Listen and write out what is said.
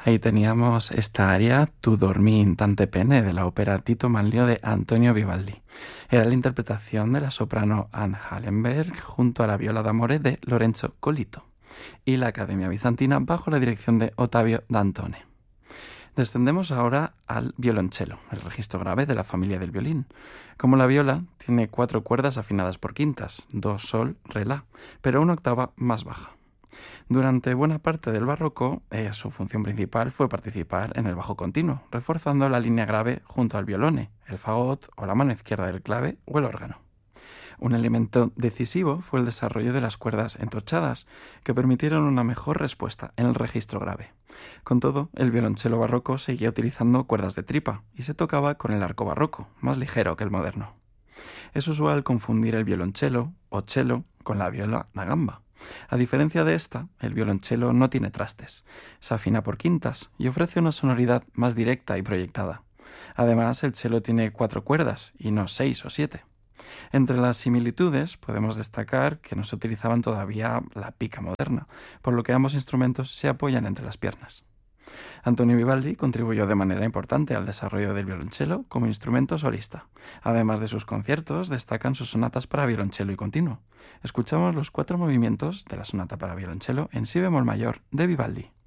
Ahí teníamos esta aria Tu dormì in tante pene de la ópera Tito Manlio de Antonio Vivaldi. Era la interpretación de la soprano Anne Hallenberg junto a la viola d'amore de Lorenzo Colito y la Academia Bizantina bajo la dirección de Ottavio Dantone. Descendemos ahora al violonchelo, el registro grave de la familia del violín. Como la viola, tiene 4 cuerdas afinadas por quintas, do, sol, re, la, pero una octava más baja. Durante buena parte del barroco, su función principal fue participar en el bajo continuo, reforzando la línea grave junto al violone, el fagot o la mano izquierda del clave o el órgano. Un elemento decisivo fue el desarrollo de las cuerdas entorchadas, que permitieron una mejor respuesta en el registro grave. Con todo, el violonchelo barroco seguía utilizando cuerdas de tripa y se tocaba con el arco barroco, más ligero que el moderno. Es usual confundir el violonchelo o cello con la viola da gamba. A diferencia de esta, el violonchelo no tiene trastes, se afina por quintas y ofrece una sonoridad más directa y proyectada. Además, el cello tiene 4 cuerdas y no 6 o 7. Entre las similitudes podemos destacar que no se utilizaban todavía la pica moderna, por lo que ambos instrumentos se apoyan entre las piernas. Antonio Vivaldi contribuyó de manera importante al desarrollo del violonchelo como instrumento solista. Además de sus conciertos, destacan sus sonatas para violonchelo y continuo. Escuchamos los 4 movimientos de la sonata para violonchelo en si bemol mayor de Vivaldi.